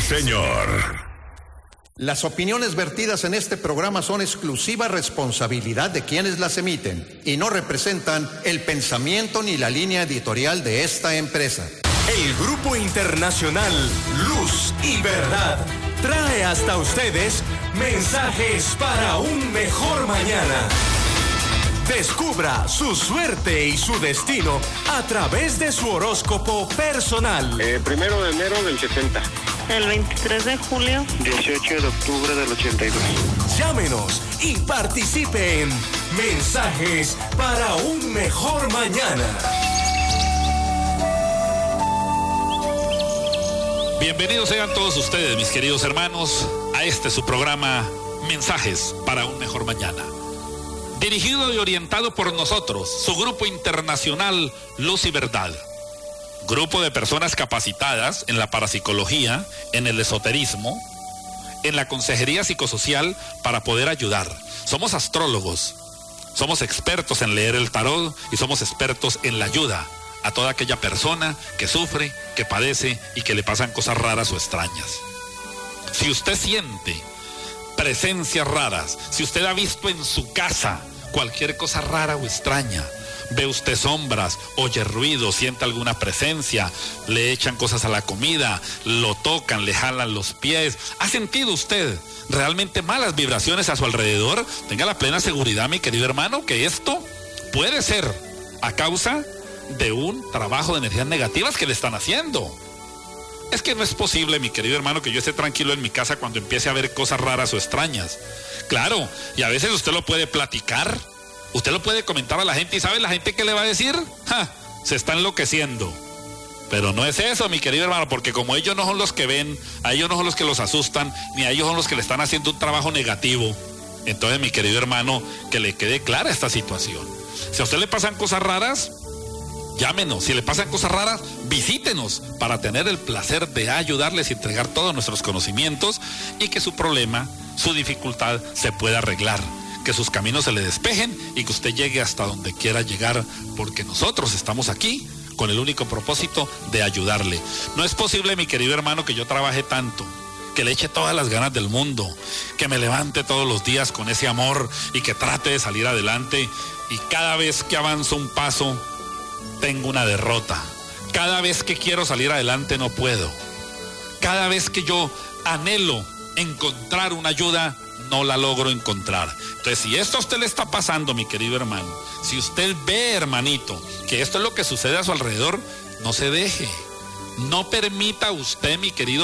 señor. Las opiniones vertidas en este programa son exclusiva responsabilidad de quienes las emiten y no representan el pensamiento ni la línea editorial de esta empresa. El Grupo Internacional Luz y Verdad trae hasta ustedes mensajes para un mejor mañana. Descubra su suerte y su destino a través de su horóscopo personal. 1 de enero del 70. El 23 de julio. 18 de octubre del 82. Llámenos y participe en Mensajes para un mejor mañana. Bienvenidos sean todos ustedes, mis queridos hermanos, a este su programa Mensajes para un mejor mañana. Dirigido y orientado por nosotros, su Grupo Internacional Luz y Verdad. Grupo de personas capacitadas en la parapsicología, en el esoterismo, en la consejería psicosocial para poder ayudar. Somos astrólogos, somos expertos en leer el tarot y somos expertos en la ayuda a toda aquella persona que sufre, que padece y que le pasan cosas raras o extrañas. Si usted siente presencias raras, si usted ha visto en su casa cualquier cosa rara o extraña, ve usted sombras, oye ruido, siente alguna presencia, le echan cosas a la comida, lo tocan, le jalan los pies, ¿ha sentido usted realmente malas vibraciones a su alrededor? Tenga la plena seguridad, mi querido hermano, que esto puede ser a causa de un trabajo de energías negativas que le están haciendo. Es que no es posible, mi querido hermano, que yo esté tranquilo en mi casa cuando empiece a ver cosas raras o extrañas. Claro, y a veces usted lo puede platicar, usted lo puede comentar a la gente, y ¿sabe la gente qué le va a decir? Se está enloqueciendo. Pero no es eso, mi querido hermano, porque como ellos no son los que ven, a ellos no son los que los asustan, ni a ellos son los que le están haciendo un trabajo negativo. Entonces, mi querido hermano, que le quede clara esta situación. Si a usted le pasan cosas raras, llámenos. Si le pasan cosas raras, visítenos para tener el placer de ayudarles y entregar todos nuestros conocimientos y que su problema, su dificultad se pueda arreglar, que sus caminos se le despejen y que usted llegue hasta donde quiera llegar, porque nosotros estamos aquí con el único propósito de ayudarle. No es posible, mi querido hermano, que yo trabaje tanto, que le eche todas las ganas del mundo, que me levante todos los días con ese amor y que trate de salir adelante, y cada vez que avanzo un paso tengo una derrota. Cada vez que quiero salir adelante no puedo. Cada vez que yo anhelo encontrar una ayuda, no la logro encontrar. Entonces, si esto a usted le está pasando, mi querido hermano, si usted ve, hermanito, que esto es lo que sucede a su alrededor, no se deje. No permita usted, mi querido